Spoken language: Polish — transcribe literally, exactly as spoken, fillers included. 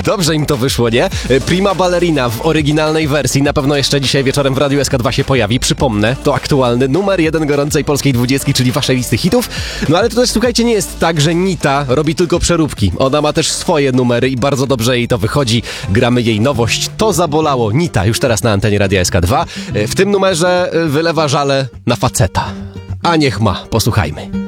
Dobrze im to wyszło, nie? Prima Ballerina w oryginalnej wersji na pewno jeszcze dzisiaj wieczorem w Radiu S K dwa się pojawi. Przypomnę, to aktualny numer jeden gorącej polskiej dwudziestki, czyli waszej listy hitów. No ale to też, słuchajcie, nie jest tak, że Nita robi tylko przeróbki. Ona ma też swoje numery i bardzo dobrze jej to wychodzi. Gramy jej nowość. To zabolało. Nita już teraz na antenie Radia S K dwa. W tym numerze wylewa żale na faceta. A niech ma. Posłuchajmy.